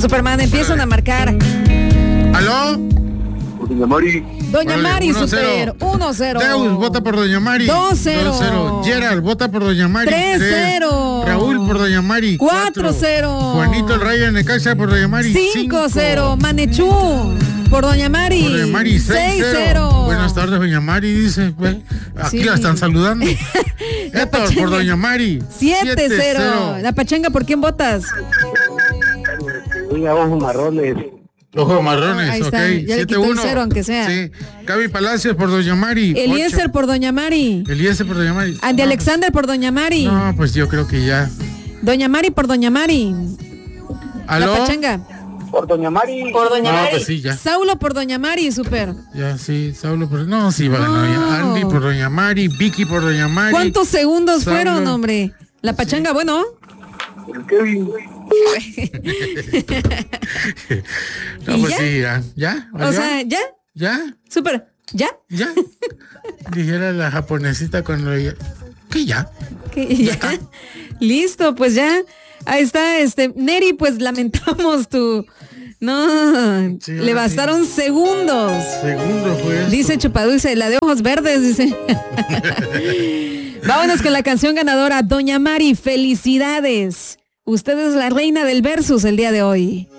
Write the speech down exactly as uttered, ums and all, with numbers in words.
Superman, empiezan a marcar. ¿Aló? Doña Mari. Doña Mari, super. uno cero. Deus, vota por Doña Mari. dos cero. Gerald, vota por Doña Mari. tres cero. Raúl por Doña Mari. cuatro cero. Juanito el Rayo en Necaxa por Doña Mari. cinco cero. Manechú por Doña Mari. Por Doña Mari, seis cero. Buenas tardes, Doña Mari, dice. Aquí sí. La están saludando. Héctor por Doña Mari. siete cero. La Pachanga, ¿por quién votas? Oiga, ojos marrones. Ojos marrones, ahí ok. está. Ya le quitó el cero, aunque sea. Sí. Gaby Palacios por Doña Mari. Eliezer ocho. por Doña Mari. Eliezer por Doña Mari. Andy no, Alexander por Doña Mari. No, pues yo creo que ya. Doña Mari por Doña Mari. ¿Aló? La Pachanga. Por Doña Mari. Por Doña no, Mari. Pues sí, ya. Saulo por Doña Mari, super. Ya, sí, Saulo por... No, sí, va a ganar ya. Andy por Doña Mari, Vicky por Doña Mari. ¿Cuántos segundos Saulo. fueron, hombre? La Pachanga, sí. Bueno. El Kevin. No, pues ya? Sí, ya. ¿Ya? ¿Ya? O sea, ¿ya? ¿Ya? Super. ¿Ya? ¿Ya? Dijera la japonesita cuando... ¿Qué ya? ¿Qué ya? ¿Ya? Listo, pues ya. Ahí está, este... Neri, pues lamentamos tu... No, sí, le bastaron sí. segundos. Segundos fue eso. Dice Chupadulce, la de ojos verdes, dice. Vámonos con la canción ganadora, Doña Mari, felicidades. Usted es la reina del versus el día de hoy.